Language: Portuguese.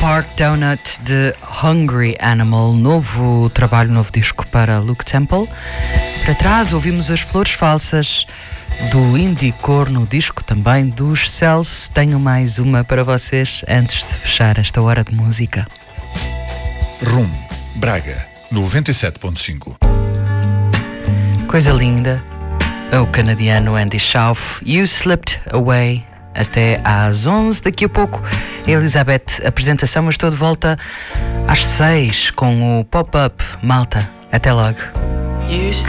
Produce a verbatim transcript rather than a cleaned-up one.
Park Donut de Hungry Animal, novo trabalho, novo disco para Luke Temple. Para trás ouvimos As Flores Falsas do Indie Corno, disco também dos Celso. Tenho mais uma para vocês antes de fechar esta hora de música. Rum, Braga, noventa e sete ponto cinco. Coisa linda. O canadiano Andy Schauf, You Slipped Away. Até às onze, daqui a pouco Elizabeth, apresentação, mas estou de volta às seis com o Pop-Up. Malta, até logo.